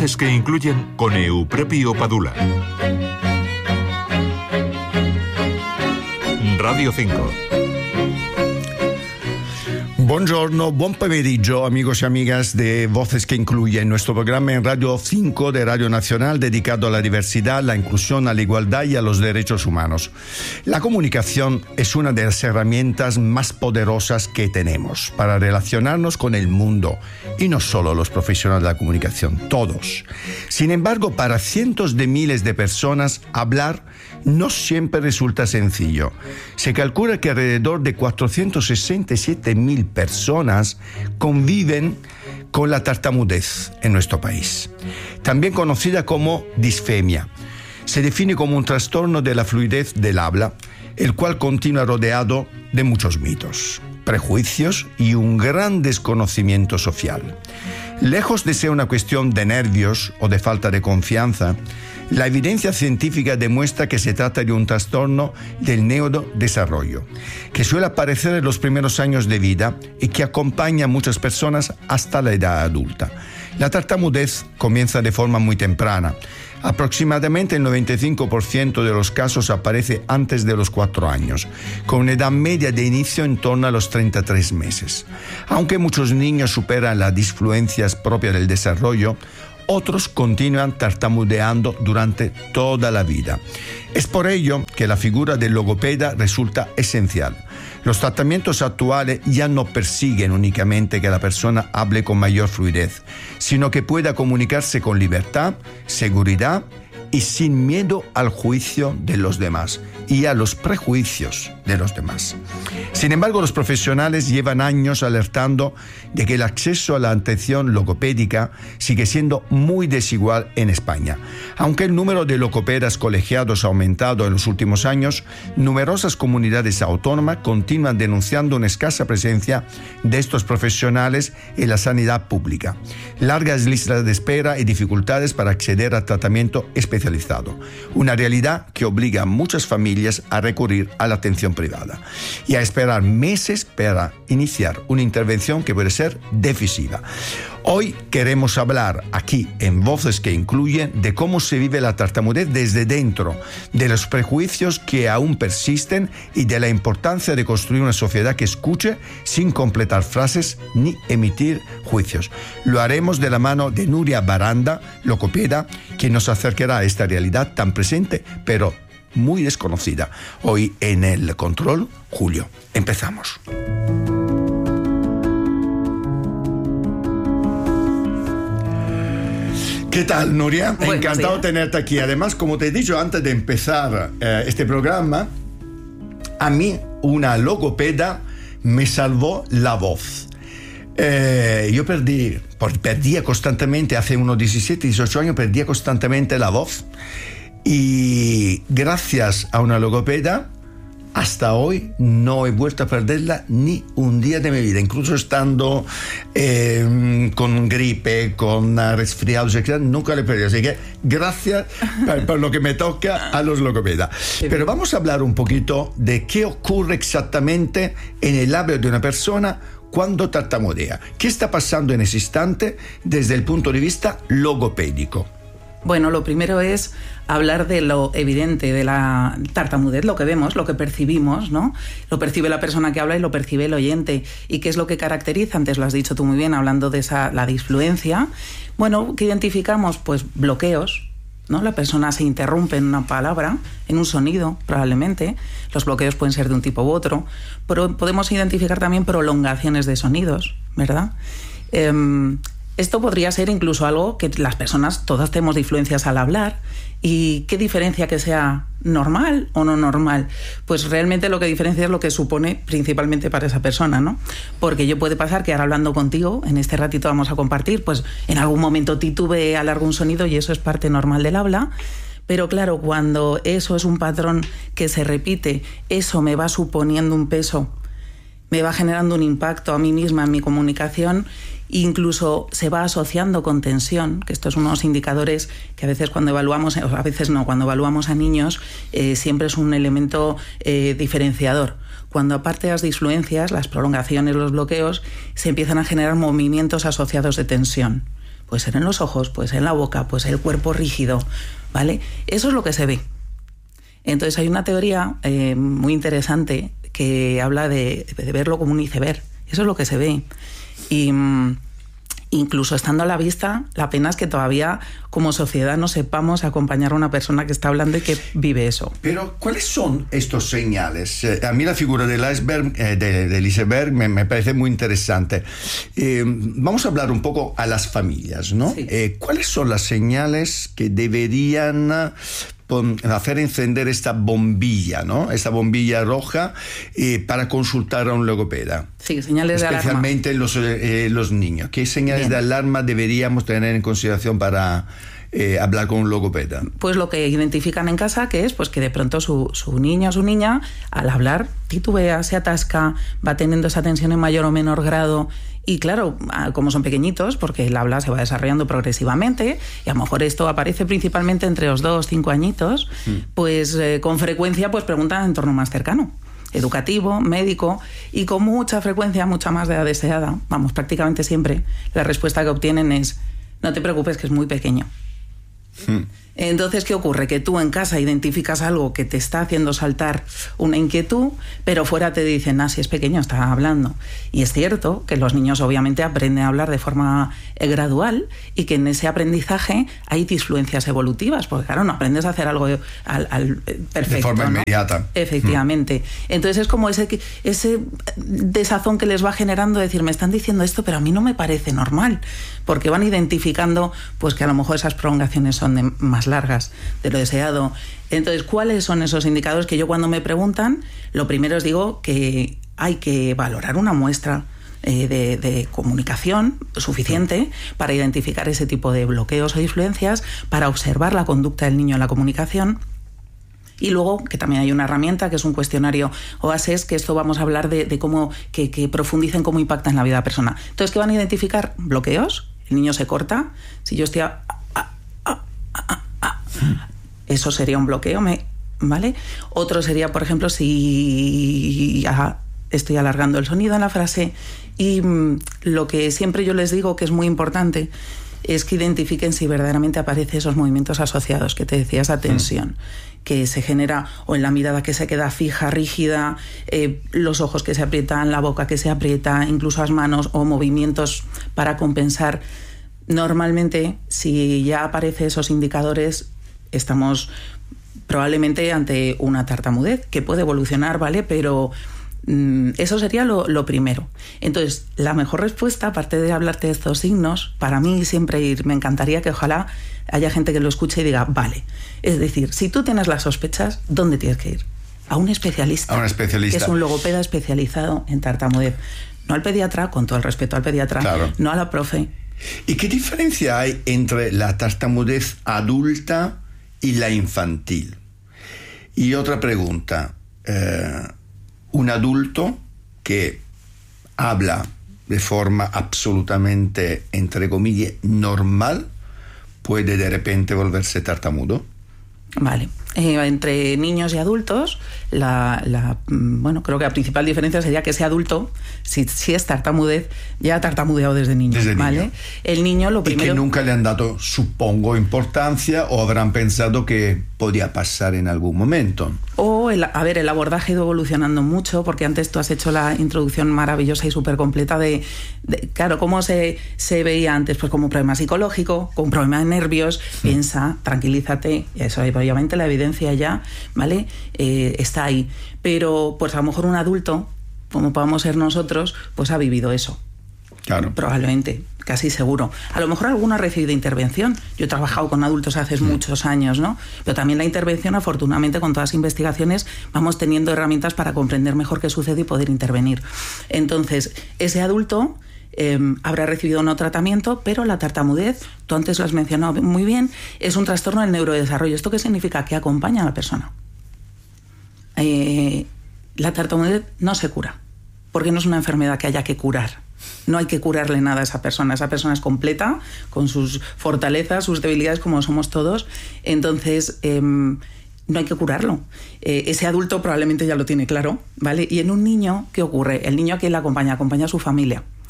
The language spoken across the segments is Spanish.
Voces que incluyen con Euprepio Padula. Radio 5. Buongiorno, buen pomeriggio, amigos y amigas de Voces que Incluyen, nuestro programa en Radio 5 de Radio Nacional dedicado a la diversidad, la inclusión, a la igualdad y a los derechos humanos. La comunicación es una de las herramientas más poderosas que tenemos para relacionarnos con el mundo, y no solo los profesionales de la comunicación, todos. Sin embargo, para cientos de miles de personas, hablar no siempre resulta sencillo. Se calcula que alrededor de 467.000 personas conviven con la tartamudez en nuestro país, también conocida como disfemia. Se define como un trastorno de la fluidez del habla, el cual continúa rodeado de muchos mitos, prejuicios y un gran desconocimiento social. Lejos de ser una cuestión de nervios o de falta de confianza, la evidencia científica demuestra que se trata de un trastorno del neurodesarrollo, que suele aparecer en los primeros años de vida y que acompaña a muchas personas hasta la edad adulta. La tartamudez comienza de forma muy temprana. Aproximadamente el 95% de los casos aparece antes de los 4 años, con una edad media de inicio en torno a los 33 meses. Aunque muchos niños superan las disfluencias propias del desarrollo, otros continúan tartamudeando durante toda la vida. Es por ello que la figura del logopeda resulta esencial. Los tratamientos actuales ya no persiguen únicamente que la persona hable con mayor fluidez, sino que pueda comunicarse con libertad, seguridad y sin miedo al juicio de los demás y a los prejuicios de los demás. Sin embargo, los profesionales llevan años alertando de que el acceso a la atención logopédica sigue siendo muy desigual en España. Aunque el número de logopedas colegiados ha aumentado en los últimos años, numerosas comunidades autónomas continúan denunciando una escasa presencia de estos profesionales en la sanidad pública, largas listas de espera y dificultades para acceder al tratamiento especializado, una realidad que obliga a muchas familias a recurrir a la atención privada y a esperar meses para iniciar una intervención que puede ser decisiva. Hoy queremos hablar aquí en Voces que Incluyen de cómo se vive la tartamudez desde dentro, de los prejuicios que aún persisten y de la importancia de construir una sociedad que escuche sin completar frases ni emitir juicios. Lo haremos de la mano de Nuria Baranda, logopeda, quien nos acercará a esta realidad tan presente, pero muy desconocida. Hoy en el control, Julio. Empezamos. ¿Qué tal, Nuria? Encantado de tenerte aquí. Además, como te he dicho antes de empezar este programa, a mí una logopeda me salvó la voz. Yo perdía constantemente, hace unos 17, 18 años, perdía constantemente la voz. Y gracias a una logopeda, hasta hoy no he vuelto a perderla ni un día de mi vida, incluso estando con gripe, con resfriados, etc., nunca le he perdido. Así que gracias por lo que me toca a los logopedas. Pero vamos a hablar un poquito de qué ocurre exactamente en el labio de una persona cuando tartamudea. ¿Qué está pasando en ese instante desde el punto de vista logopédico? Bueno, lo primero es hablar de lo evidente de la tartamudez, lo que vemos, lo que percibimos, ¿no? Lo percibe la persona que habla y lo percibe el oyente. ¿Y qué es lo que caracteriza? Antes lo has dicho tú muy bien, hablando de la disfluencia. Bueno, ¿qué identificamos? Pues bloqueos, ¿no? La persona se interrumpe en una palabra, en un sonido, probablemente. Los bloqueos pueden ser de un tipo u otro. Pero podemos identificar también prolongaciones de sonidos, ¿verdad? Esto podría ser incluso algo que las personas todas tenemos disfluencias al hablar. ¿Y qué diferencia que sea normal o no normal? Pues realmente lo que diferencia es lo que supone principalmente para esa persona, ¿no? Porque yo puede pasar que ahora hablando contigo, en este ratito vamos a compartir, pues en algún momento titube, alargo un sonido y eso es parte normal del habla. Pero claro, cuando eso es un patrón que se repite, eso me va suponiendo un peso, me va generando un impacto a mí misma en mi comunicación. Incluso se va asociando con tensión, que estos son unos indicadores que a veces cuando evaluamos, o a veces no, cuando evaluamos a niños, siempre es un elemento diferenciador. Cuando aparte de las disfluencias, las prolongaciones, los bloqueos, se empiezan a generar movimientos asociados de tensión. puede ser en los ojos, puede ser en la boca, puede ser el cuerpo rígido, ¿vale? Eso es lo que se ve. Entonces hay una teoría muy interesante que habla de verlo como un iceberg. Eso es lo que se ve. Y incluso estando a la vista, la pena es que todavía como sociedad no sepamos acompañar a una persona que está hablando y que vive eso. Pero, ¿cuáles son estos señales? A mí la figura del iceberg, del iceberg me parece muy interesante. Vamos a hablar un poco a las familias, ¿no? Sí. ¿Cuáles son las señales que deberían hacer encender esta bombilla, ¿no? Esta bombilla roja para consultar a un logopeda? Sí, señales de alarma. Especialmente los niños. ¿Qué señales de alarma deberíamos tener en consideración para hablar con un logopeda? Pues lo que identifican en casa, que es pues que de pronto su niño o su niña, al hablar, titubea, se atasca, va teniendo esa tensión en mayor o menor grado. Y claro, como son pequeñitos, porque el habla se va desarrollando progresivamente, y a lo mejor esto aparece principalmente entre los 2, 5 añitos, pues con frecuencia pues preguntan en entorno más cercano, educativo, médico, y con mucha frecuencia, mucha más de la deseada, vamos, prácticamente siempre, la respuesta que obtienen es: no te preocupes, que es muy pequeño. Entonces, ¿qué ocurre? Que tú en casa identificas algo que te está haciendo saltar una inquietud, pero fuera te dicen, si es pequeño, está hablando. Y es cierto que los niños obviamente aprenden a hablar de forma gradual y que en ese aprendizaje hay disfluencias evolutivas, porque claro, no aprendes a hacer algo perfecto. De forma inmediata. ¿No? Efectivamente. Entonces es como ese desazón que les va generando, decir, me están diciendo esto, pero a mí no me parece normal, porque van identificando pues que a lo mejor esas prolongaciones son más largas de lo deseado. Entonces, ¿cuáles son esos indicadores que yo cuando me preguntan, lo primero os digo que hay que valorar una muestra de comunicación suficiente para identificar ese tipo de bloqueos o disfluencias, para observar la conducta del niño en la comunicación. Y luego, que también hay una herramienta, que es un cuestionario OASES, que esto vamos a hablar de cómo, que profundicen cómo impacta en la vida de la persona. Entonces, ¿qué van a identificar? Bloqueos. El niño se corta. Si yo estoy eso sería un bloqueo, ¿vale? Otro sería, por ejemplo, si estoy alargando el sonido en la frase. Y lo que siempre yo les digo que es muy importante es que identifiquen si verdaderamente aparecen esos movimientos asociados que te decía, esa tensión que se genera, o en la mirada que se queda fija, rígida, los ojos que se aprietan, la boca que se aprieta, incluso las manos o movimientos para compensar. Normalmente, si ya aparecen esos indicadores, estamos probablemente ante una tartamudez que puede evolucionar, ¿vale? Pero eso sería lo primero. Entonces, la mejor respuesta, aparte de hablarte de estos signos, para mí siempre me encantaría que ojalá haya gente que lo escuche y diga, vale. Es decir, si tú tienes las sospechas, ¿dónde tienes que ir? A un especialista. A un especialista. Que es un logopeda especializado en tartamudez. No al pediatra, con todo el respeto al pediatra, claro. No a la profe. ¿Y qué diferencia hay entre la tartamudez adulta y la infantil? Y otra pregunta, un adulto que habla de forma absolutamente, entre comillas, normal, ¿puede de repente volverse tartamudo? Vale. Entre niños y adultos, bueno, creo que la principal diferencia sería que ese adulto, si es tartamudez, ya ha tartamudeado desde niño. ¿Vale? Niño. El niño lo primero... Y que nunca le han dado, supongo, importancia, o habrán pensado que podía pasar en algún momento. O, el abordaje ha ido evolucionando mucho, porque antes tú has hecho la introducción maravillosa y súper completa de claro, cómo se veía antes, pues como un problema psicológico, con un problema de nervios, piensa, tranquilízate, y eso obviamente la evidencia ya, ¿vale? Está ahí. Pero pues a lo mejor un adulto, como podamos ser nosotros, pues ha vivido eso. Claro. Probablemente, casi seguro. A lo mejor alguno ha recibido intervención. Yo he trabajado con adultos hace muchos años, ¿no? Pero también la intervención, afortunadamente, con todas las investigaciones, vamos teniendo herramientas para comprender mejor qué sucede y poder intervenir. Entonces, ese adulto habrá recibido un tratamiento, pero la tartamudez, tú antes lo has mencionado muy bien, es un trastorno del neurodesarrollo. ¿Esto qué significa? Que acompaña a la persona. La tartamudez no se cura, porque no es una enfermedad que haya que curar. No hay que curarle nada a esa persona. Esa persona es completa, con sus fortalezas, sus debilidades, como somos todos. Entonces, no hay que curarlo. Ese adulto probablemente ya lo tiene claro, ¿vale? Y en un niño, ¿qué ocurre? El niño a quien le acompaña a su familia.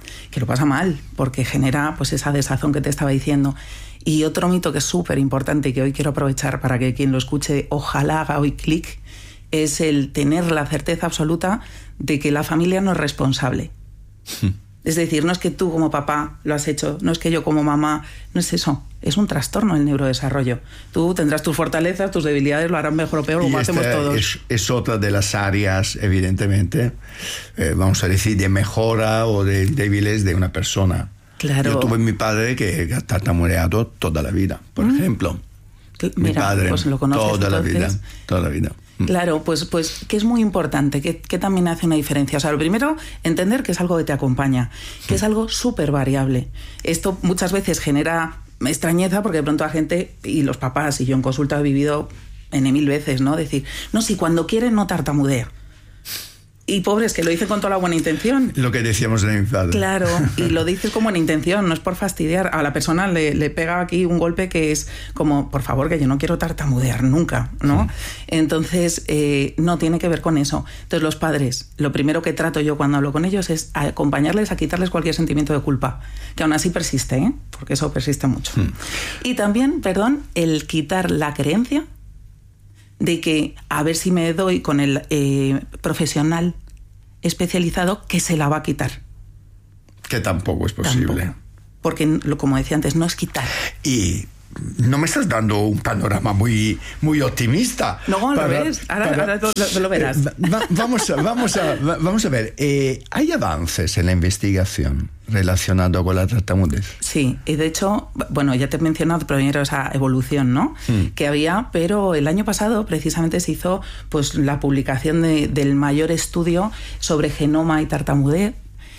que lo pasa mal, porque genera pues esa desazón que te estaba diciendo. Y otro mito que es súper importante y que hoy quiero aprovechar para que quien lo escuche ojalá haga hoy clic, es el tener la certeza absoluta de que la familia no es responsable. Es decir, no es que tú como papá lo has hecho, no es que yo como mamá, no es eso, es un trastorno del neurodesarrollo. Tú tendrás tus fortalezas, tus debilidades, lo harán mejor o peor, como hacemos todos. Es otra de las áreas, evidentemente, vamos a decir, de mejora o de débiles de una persona. Claro. Yo tuve mi padre que ha tartamudeado toda la vida, por ejemplo. Mira, mi padre, pues lo conoces, toda entonces. la vida. Claro, pues que es muy importante, que también hace una diferencia. O sea, lo primero, entender que es algo que te acompaña, que es algo súper variable. Esto muchas veces genera extrañeza porque de pronto la gente, y los papás, y yo en consulta he vivido N mil veces, ¿no? Decir, no, si cuando quiere no tartamudea. Y pobres, que lo dicen con toda la buena intención. Lo que decíamos de mi padre. Claro, y lo dices con buena intención, no es por fastidiar. A la persona le pega aquí un golpe que es como, por favor, que yo no quiero tartamudear nunca, ¿no? Entonces, no tiene que ver con eso. Entonces, los padres, lo primero que trato yo cuando hablo con ellos es acompañarles a quitarles cualquier sentimiento de culpa, que aún así persiste, ¿eh? Porque eso persiste mucho. Y también, el quitar la creencia de que a ver si me doy con el profesional especializado que se la va a quitar. Que tampoco es posible. Tampoco. Porque, como decía antes, no es quitar. Y no me estás dando un panorama muy optimista. No, lo ves. Ahora lo verás. Vamos a ver. ¿Hay avances en la investigación relacionado con la tartamudez? Sí, y de hecho, bueno, ya te he mencionado primero esa evolución, ¿no? Que había, pero el año pasado precisamente se hizo pues la publicación del mayor estudio sobre genoma y tartamudez.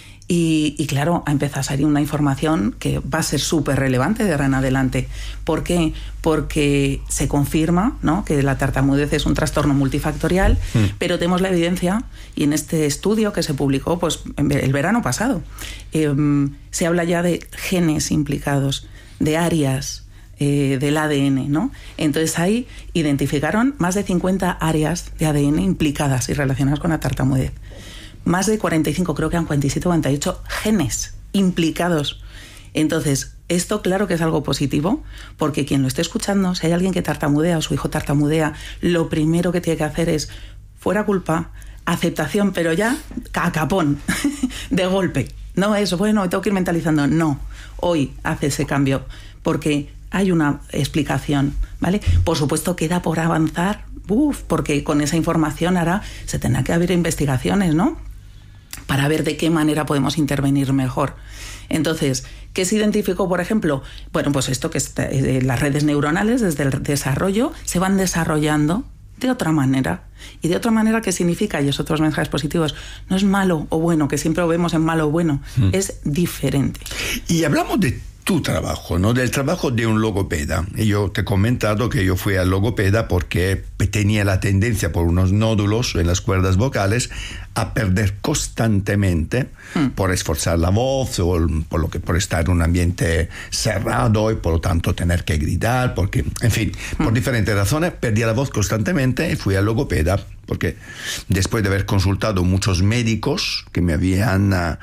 Y claro, ha empezado a salir una información que va a ser súper relevante de ahora en adelante. ¿Por qué? Porque se confirma, ¿no?, que la tartamudez es un trastorno multifactorial, pero tenemos la evidencia, y en este estudio que se publicó pues, el verano pasado, se habla ya de genes implicados, de áreas del ADN, ¿no? Entonces ahí identificaron más de 50 áreas de ADN implicadas y relacionadas con la tartamudez. Más de 45, creo que eran 47 o 48 genes implicados. Entonces, esto claro que es algo positivo, porque quien lo esté escuchando, si hay alguien que tartamudea o su hijo tartamudea, lo primero que tiene que hacer es, fuera culpa, aceptación, pero ya a capón, de golpe. No es, bueno, me tengo que ir mentalizando. No, hoy hace ese cambio, porque hay una explicación, ¿vale? Por supuesto, queda por avanzar, porque con esa información ahora se tendrá que haber investigaciones, ¿no?, para ver de qué manera podemos intervenir mejor. Entonces, ¿qué se identificó, por ejemplo? Bueno, pues esto que las redes neuronales desde el desarrollo se van desarrollando de otra manera. Y de otra manera, ¿qué significa? Y es otros mensajes positivos. No es malo o bueno, que siempre lo vemos en malo o bueno. Es diferente. Y hablamos de tu trabajo, ¿no?, del trabajo de un logopeda. Y yo te he comentado que yo fui al logopeda porque tenía la tendencia por unos nódulos en las cuerdas vocales a perder constantemente por esforzar la voz o por estar en un ambiente cerrado y por lo tanto tener que gritar, porque, en fin, por diferentes razones perdía la voz constantemente y fui al logopeda porque después de haber consultado muchos médicos que me habían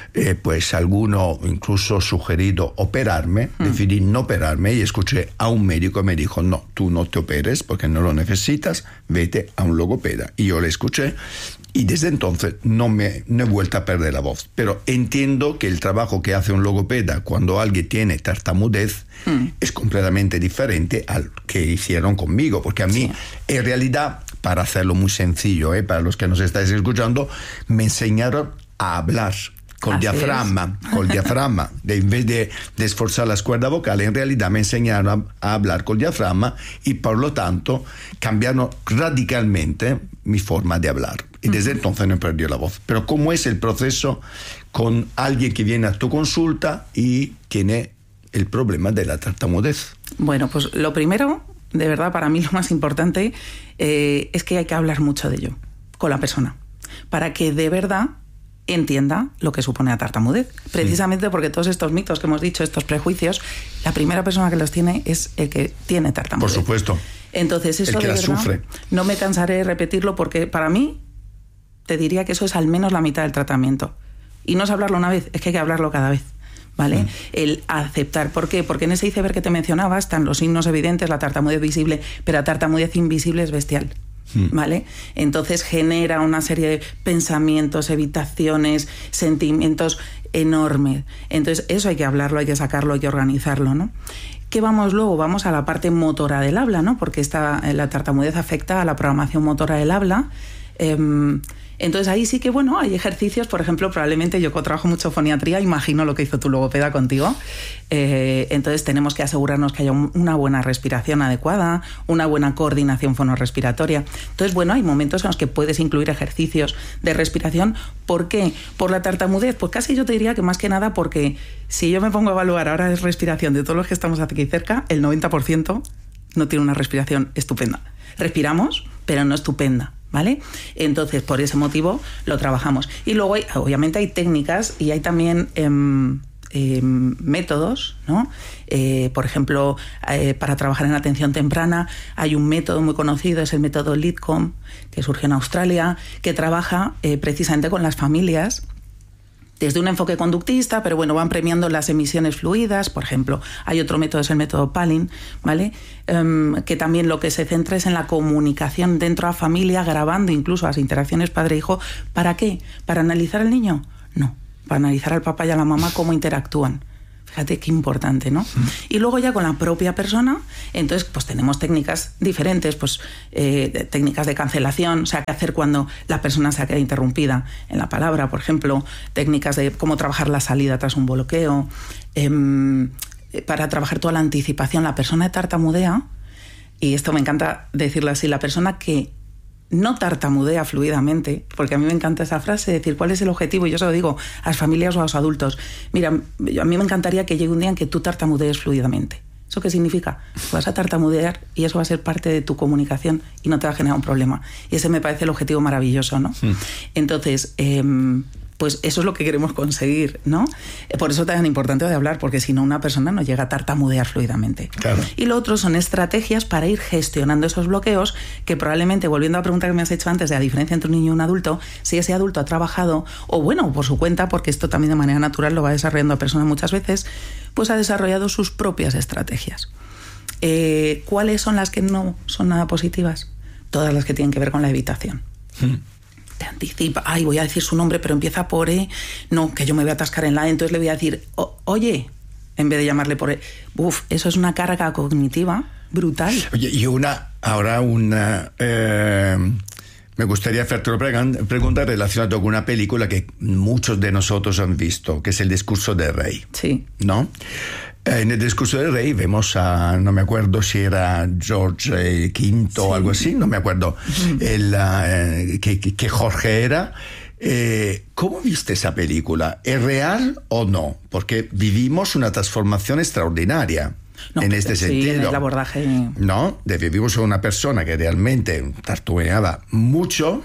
pues alguno incluso sugerido operarme, decidí no operarme y escuché a un médico y me dijo, no, tú no te operes porque no lo necesitas, vete a un logopeda. Y yo le escuché y desde entonces no he vuelto a perder la voz. Pero entiendo que el trabajo que hace un logopeda cuando alguien tiene tartamudez es completamente diferente al que hicieron conmigo, porque a mí, en realidad, para hacerlo muy sencillo, para los que nos estáis escuchando, me enseñaron a hablar con diafragma, en vez de esforzar las cuerdas vocales, en realidad me enseñaron a hablar con diafragma y por lo tanto cambiaron radicalmente mi forma de hablar. Y desde entonces no he perdido la voz. Pero ¿cómo es el proceso con alguien que viene a tu consulta y tiene el problema de la tartamudez? Bueno, pues lo primero, de verdad, para mí lo más importante es que hay que hablar mucho de ello con la persona, para que de verdad entienda lo que supone la tartamudez. Precisamente porque todos estos mitos que hemos dicho, estos prejuicios, la primera persona que los tiene es el que tiene tartamudez. Por supuesto. Entonces, eso el que de la verdad, sufre. No me cansaré de repetirlo porque para mí te diría que eso es al menos la mitad del tratamiento. Y no es hablarlo una vez, es que hay que hablarlo cada vez. ¿Vale? El aceptar. ¿Por qué? Porque en ese iceberg que te mencionaba están los signos evidentes, la tartamudez visible, pero la tartamudez invisible es bestial. ¿Vale? Entonces genera una serie de pensamientos, evitaciones, sentimientos enormes. Entonces eso hay que hablarlo, hay que sacarlo, hay que organizarlo, ¿no? ¿Qué vamos luego? Vamos a la parte motora del habla, ¿no? Porque la tartamudez afecta a la programación motora del habla. Entonces ahí sí que, bueno, hay ejercicios, por ejemplo, probablemente yo que trabajo mucho foniatría, imagino lo que hizo tu logopeda contigo, entonces tenemos que asegurarnos que haya una buena respiración adecuada, una buena coordinación fonorrespiratoria. Entonces, bueno, hay momentos en los que puedes incluir ejercicios de respiración. ¿Por qué? ¿Por la tartamudez? Pues casi yo te diría que más que nada porque si yo me pongo a evaluar ahora la respiración de todos los que estamos aquí cerca, el 90% no tiene una respiración estupenda. Respiramos, pero no estupenda. ¿Vale? Entonces, por ese motivo lo trabajamos. Y luego, obviamente, hay técnicas y hay también métodos, ¿no? Por ejemplo, para trabajar en atención temprana hay un método muy conocido, es el método LEADCOM, que surgió en Australia, que trabaja precisamente con las familias desde un enfoque conductista, pero bueno, van premiando las emisiones fluidas. Por ejemplo, hay otro método, es el método Palin, ¿vale? Que también lo que se centra es en la comunicación dentro de la familia, grabando incluso las interacciones padre-hijo. ¿Para qué? ¿Para analizar al niño? No, para analizar al papá y a la mamá cómo interactúan. Fíjate qué importante, ¿no? Y luego ya con la propia persona, entonces pues tenemos técnicas diferentes, pues técnicas de cancelación, o sea, qué hacer cuando la persona se queda interrumpida en la palabra, por ejemplo, técnicas de cómo trabajar la salida tras un bloqueo, para trabajar toda la anticipación. La persona de tartamudea, y esto me encanta decirlo así, la persona que no tartamudea fluidamente, porque a mí me encanta esa frase, decir cuál es el objetivo, y yo se lo digo a las familias o a los adultos. Mira, a mí me encantaría que llegue un día en que tú tartamudees fluidamente. ¿Eso qué significa? Vas a tartamudear y eso va a ser parte de tu comunicación y no te va a generar un problema. Y ese me parece el objetivo maravilloso, ¿no? Entonces, pues eso es lo que queremos conseguir, ¿no? Por eso es tan importante de hablar, porque si no, una persona no llega a tartamudear fluidamente. Claro. Y lo otro son estrategias para ir gestionando esos bloqueos, que probablemente, volviendo a la pregunta que me has hecho antes de la diferencia entre un niño y un adulto, si ese adulto ha trabajado, o bueno, por su cuenta, porque esto también de manera natural lo va desarrollando a personas muchas veces, pues ha desarrollado sus propias estrategias. ¿Cuáles son las que no son nada positivas? Todas las que tienen que ver con la evitación. Te anticipa, ay, voy a decir su nombre, pero empieza por E, no, que yo me voy a atascar en la E, entonces le voy a decir, oye, en vez de llamarle por E. Eso es una carga cognitiva brutal. Oye, y me gustaría hacerte una pregunta relacionada con una película que muchos de nosotros han visto, que es El discurso del rey. Sí. ¿No? En el discurso del rey vemos no me acuerdo si era George V o algo así, no me acuerdo, que Jorge era. ¿Cómo viste esa película? ¿Es real o no? Porque vivimos una transformación extraordinaria. No, en este sentido. En el abordaje. No, vivimos a una persona que realmente tartamudeaba mucho.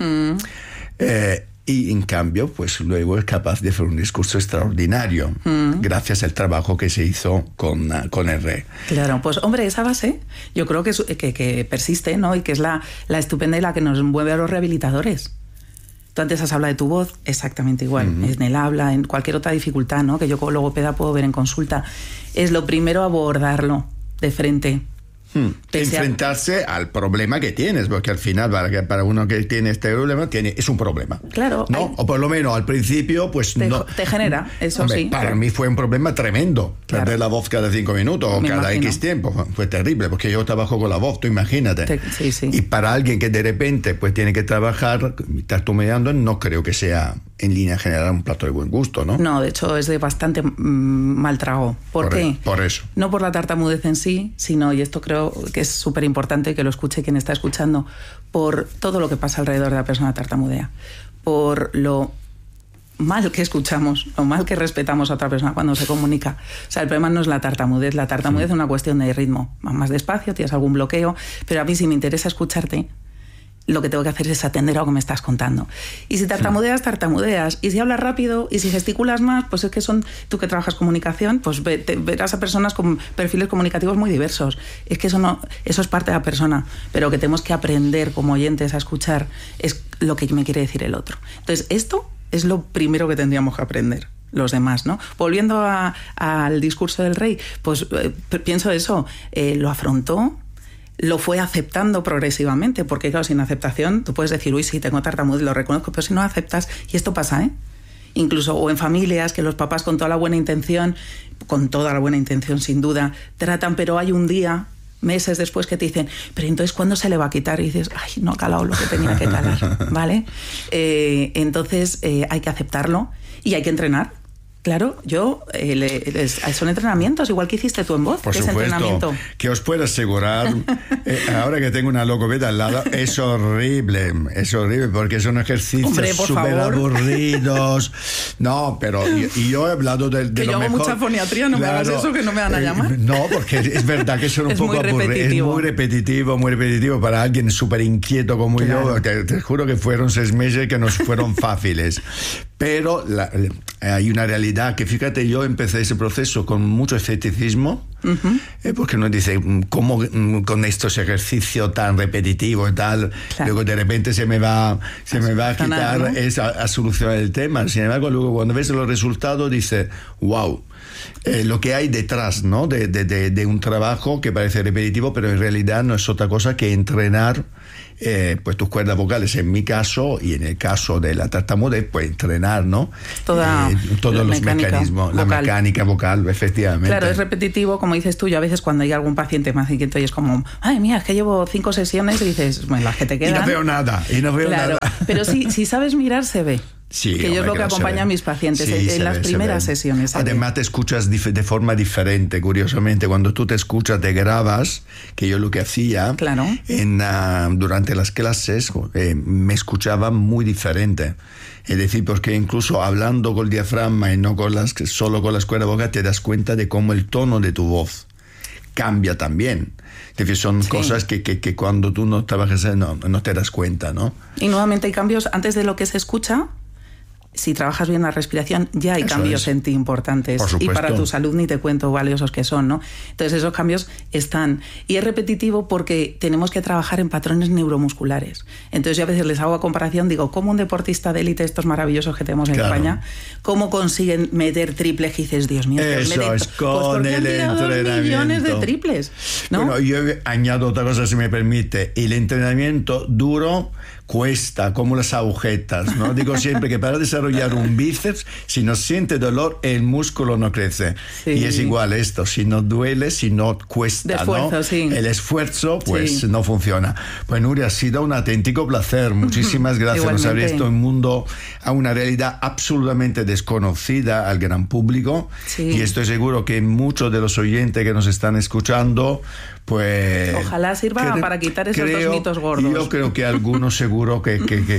Y en cambio, pues luego es capaz de hacer un discurso extraordinario, gracias al trabajo que se hizo con el rey. Claro, pues hombre, esa base yo creo que persiste, ¿no? Y que es la estupenda y la que nos mueve a los rehabilitadores. Tú antes has hablado de tu voz, exactamente igual. En el habla, en cualquier otra dificultad, ¿no? Que yo como logopeda puedo ver en consulta. Es lo primero abordarlo de frente. Enfrentarse al problema que tienes, porque al final para uno que tiene este problema es un problema. Claro. ¿No? O por lo menos al principio, pues no. Te genera, eso. Hombre, sí. Para mí fue un problema tremendo. Claro. Perder la voz cada 5 minutos o cada X tiempo. Fue terrible, porque yo trabajo con la voz, tú imagínate. Sí. Y para alguien que de repente pues tiene que trabajar tartamudeando, no creo que sea en línea general un plato de buen gusto, ¿no? No, de hecho es de bastante mal trago. ¿Por qué? Por eso. No por la tartamudez en sí, sino, y esto creo que es súper importante que lo escuche quien está escuchando, por todo lo que pasa alrededor de la persona tartamudea, por lo mal que escuchamos, lo mal que respetamos a otra persona cuando se comunica. O sea, el problema no es la tartamudez es una cuestión de ritmo. Vas más despacio, tienes algún bloqueo, pero a mí si me interesa escucharte, lo que tengo que hacer es atender a lo que me estás contando. Y si tartamudeas, tartamudeas. Y si hablas rápido y si gesticulas más, pues es que tú que trabajas comunicación, pues verás a personas con perfiles comunicativos muy diversos. Es que eso es parte de la persona. Pero que tenemos que aprender como oyentes a escuchar es lo que me quiere decir el otro. Entonces, esto es lo primero que tendríamos que aprender los demás, ¿no? Volviendo al discurso del rey, pues pienso eso, lo afrontó, lo fue aceptando progresivamente, porque claro, sin aceptación tú puedes decir, uy, sí, tengo tartamudez, lo reconozco, pero si no aceptas, y esto pasa, ¿eh? Incluso, o en familias, que los papás con toda la buena intención sin duda, tratan, pero hay un día, meses después, que te dicen, pero entonces, ¿cuándo se le va a quitar? Y dices, ay, no ha calado lo que tenía que calar, ¿vale? Entonces, hay que aceptarlo y hay que entrenar. Claro, son entrenamientos, igual que hiciste tú en voz. Por supuesto, que os puedo asegurar, ahora que tengo una logopeda al lado, es horrible, porque son ejercicios súper aburridos. No, pero y yo he hablado de que lo yo hago mejor. Mucha foniatría, no claro, me hagas eso, que no me van a llamar. No, porque es verdad que son un poco aburridos. Es muy repetitivo para alguien súper inquieto como yo. Te juro que fueron 6 meses que nos fueron fáciles. Pero hay una realidad que, fíjate, yo empecé ese proceso con mucho escepticismo, porque nos dice, ¿cómo con estos ejercicios tan repetitivos y tal? Claro. Luego de repente se me va a quitar, ¿no? a solucionar el tema. Sin embargo, luego cuando ves los resultados dices, wow, lo que hay detrás, ¿no? de un trabajo que parece repetitivo, pero en realidad no es otra cosa que entrenar pues tus cuerdas vocales, en mi caso, y en el caso de la tartamudez, pues entrenar, ¿no? Todos los mecanismos, vocal. La mecánica vocal, efectivamente. Claro, es repetitivo, como dices tú. Yo a veces cuando hay algún paciente más inquieto y es como, ay, mía, es que llevo 5 sesiones, y dices, bueno, las que te quedan. Y no veo nada. Claro, pero si sabes mirar, se ve. Sí, que yo es lo que acompaña a mis pacientes en las primeras sesiones. Además te escuchas de forma diferente, curiosamente. Cuando tú te escuchas, te grabas, que yo lo que hacía, claro, durante las clases, me escuchaba muy diferente. Es decir, porque incluso hablando con el diafragma y no solo con las cuerdas vocales, te das cuenta de cómo el tono de tu voz cambia también. Es decir, son cosas que cuando tú no trabajas no te das cuenta, ¿no? Y nuevamente hay cambios antes de lo que se escucha. Si trabajas bien la respiración, ya hay cambios en ti importantes. Y para tu salud ni te cuento valiosos que son, ¿no? Entonces esos cambios están. Y es repetitivo porque tenemos que trabajar en patrones neuromusculares. Entonces yo a veces les hago a comparación, digo, ¿cómo un deportista de élite, estos maravillosos que tenemos en España, cómo consiguen meter triples? Y dices, Dios mío, eso es con el entrenamiento. Millones de triples, ¿no? Bueno, yo añado otra cosa, si me permite. El entrenamiento duro cuesta, como las agujetas, ¿no? Digo siempre que para desarrollar un bíceps, si no siente dolor, el músculo no crece. Sí. Y es igual esto, si no duele, si no cuesta, esfuerzo, ¿no? Sí. El esfuerzo, pues no funciona. Pues Nuria, ha sido un auténtico placer. Muchísimas gracias. Nos habría esto un mundo, a una realidad absolutamente desconocida al gran público. Sí. Y estoy seguro que muchos de los oyentes que nos están escuchando, pues... Ojalá sirva para quitar esos 2 mitos gordos. Yo creo que algunos seguro que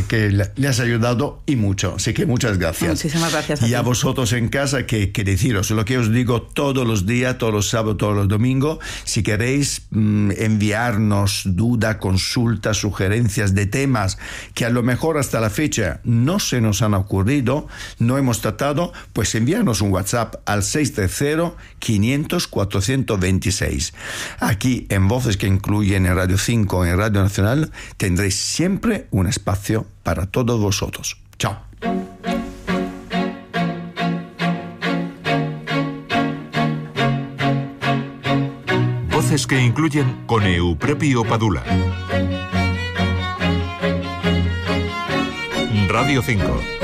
le has ayudado, y mucho. Así que muchas gracias. Muchísimas gracias a ti. A vosotros en casa, que deciros lo que os digo todos los días, todos los sábados, todos los domingos. Si queréis enviarnos dudas, consultas, sugerencias de temas que a lo mejor hasta la fecha no se nos han ocurrido, no hemos tratado, pues envíanos un WhatsApp al 630-500-426. Aquí en Voces que Incluyen, en Radio 5, en Radio Nacional, tendréis siempre un espacio para todos vosotros. Chao. Voces que Incluyen con Euprepio Padula. Radio 5.